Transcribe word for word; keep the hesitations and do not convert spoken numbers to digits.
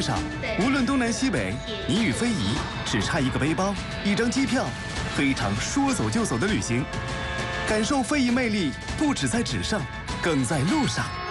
上，无论东南西北，你与非遗只差一个背包、一张机票，非常说走就走的旅行。感受非遗魅力，不只在纸上，更在路上。